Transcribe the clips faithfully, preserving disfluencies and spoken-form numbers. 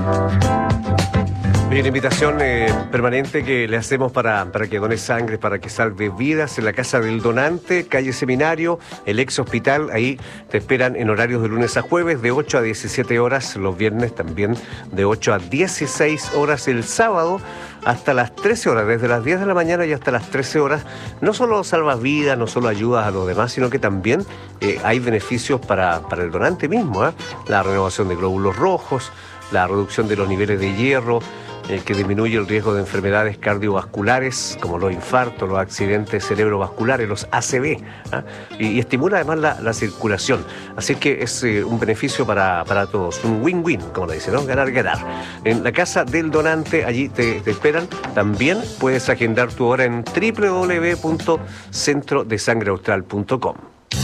Hay una invitación eh, permanente que le hacemos para, para que done sangre, para que salve vidas en la Casa del Donante, calle Seminario, el ex hospital. Ahí te esperan en horarios de lunes a jueves, de ocho a diecisiete horas, los viernes también de ocho a dieciséis horas, el sábado hasta las trece horas, desde las diez de la mañana y hasta las trece horas. No solo salvas vidas, no solo ayudas a los demás, sino que también eh, hay beneficios para, para el donante mismo, ¿eh? La renovación de glóbulos rojos, la reducción de los niveles de hierro, eh, que disminuye el riesgo de enfermedades cardiovasculares como los infartos, los accidentes cerebrovasculares, los A C V, ¿eh? y, y estimula además la, la circulación. Así que es eh, un beneficio para, para todos, un win-win, como le dicen, ¿no? Ganar, ganar. En la Casa del Donante, allí te, te esperan. También puedes agendar tu hora en doble u doble u doble u punto centro de sangre austral punto com.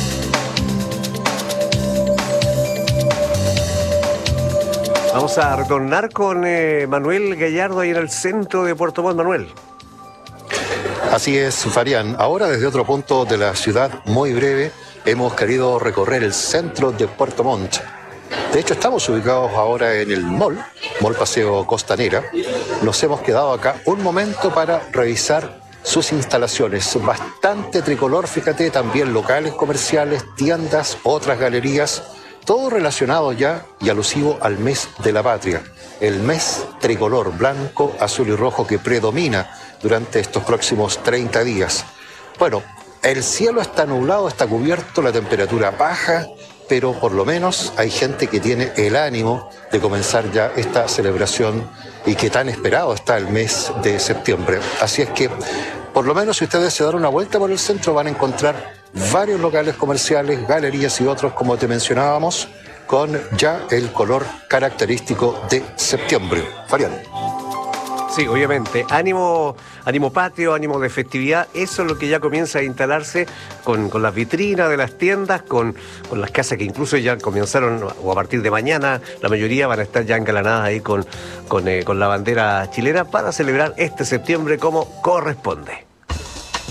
Vamos a retornar con eh, Manuel Gallardo ahí en el centro de Puerto Montt. Manuel. Así es, Fabián. Ahora desde otro punto de la ciudad, muy breve, hemos querido recorrer el centro de Puerto Montt. De hecho, estamos ubicados ahora en el mall, Mall Paseo Costanera. Nos hemos quedado acá un momento para revisar sus instalaciones. Bastante tricolor, fíjate, también locales comerciales, tiendas, otras galerías. Todo relacionado ya y alusivo al mes de la patria, el mes tricolor, blanco, azul y rojo que predomina durante estos próximos treinta días. Bueno, el cielo está nublado, está cubierto, la temperatura baja, pero por lo menos hay gente que tiene el ánimo de comenzar ya esta celebración y que tan esperado está el mes de septiembre. Así es que, por lo menos si ustedes se dan una vuelta por el centro, van a encontrar varios locales comerciales, galerías y otros, como te mencionábamos, con ya el color característico de septiembre. Fabián. Sí, obviamente. Ánimo, ánimo patrio, ánimo de festividad. Eso es lo que ya comienza a instalarse con, con las vitrinas de las tiendas, con, con las casas que incluso ya comenzaron, o a partir de mañana, la mayoría van a estar ya engalanadas ahí con, con, eh, con la bandera chilena para celebrar este septiembre como corresponde.